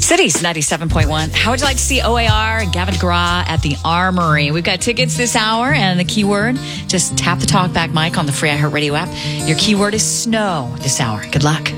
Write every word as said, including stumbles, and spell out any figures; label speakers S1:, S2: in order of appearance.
S1: Cities ninety-seven point one. How would you like to see O A R and Gavin DeGraw at the Armory? We've got tickets this hour, and the keyword, just tap the talkback mic on the free iHeartRadio app. Your keyword is snow this hour. Good luck.